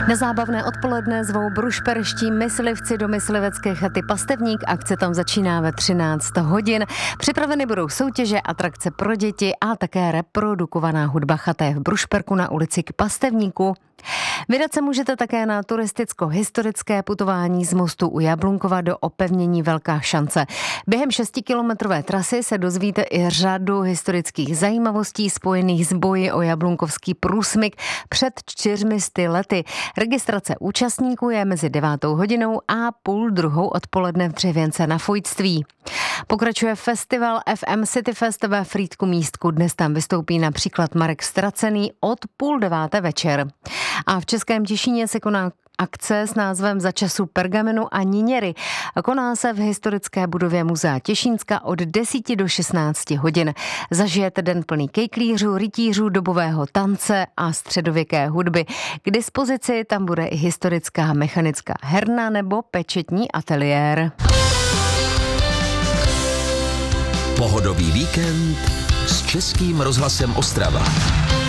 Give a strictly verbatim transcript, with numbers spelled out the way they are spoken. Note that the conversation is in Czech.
Na zábavné odpoledne zvou brušperští myslivci do myslivecké chaty Pastevník. Akce tam začíná ve třináct hodin. Připraveny budou soutěže, atrakce pro děti a také reprodukovaná hudba. Chata je v Brušperku na ulici k Pastevníku. Vydat se můžete také na turisticko-historické putování z mostu u Jablunkova do opevnění Velká šance. Během šestikilometrové trasy se dozvíte i řadu historických zajímavostí spojených s boji o Jablunkovský průsmyk před čtyřmisty lety. Registrace účastníků je mezi devátou hodinou a půl druhou odpoledne v Dřevěnce na Fojtství. Pokračuje festival F M City Fest ve Frýdku Místku. Dnes tam vystoupí například Marek Stracený od půl deváté večer. A v Českém Těšíně se koná akce s názvem Za času pergamenu a niněry. Koná se v historické budově Muzea Těšínska od deseti do šestnácti hodin. Zažijete den plný kejklířů, rytířů, dobového tance a středověké hudby. K dispozici tam bude i historická mechanická herna nebo pečetní ateliér. Pohodový víkend s Českým rozhlasem Ostrava.